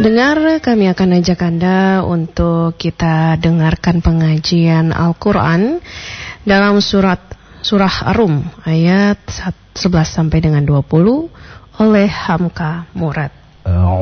Pendengar, kami akan ajak Anda untuk kita dengarkan pengajian Al-Quran dalam surah Ar-Rum ayat 11 sampai dengan 20 oleh Hamka Murad.